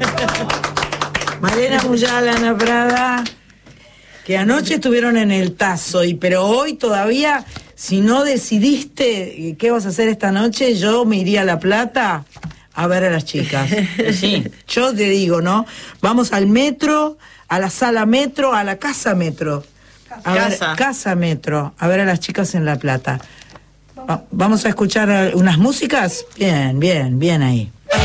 Malena Muyala, Ana Prada, que anoche estuvieron en el Tazo, pero hoy todavía, si no decidiste qué vas a hacer esta noche, yo me iría a La Plata a ver a las chicas. Sí, yo te digo, ¿no? Vamos al metro, a la sala metro, a la casa metro. Casa metro, a ver a las chicas en La Plata. Vamos a escuchar unas músicas. Bien ahí.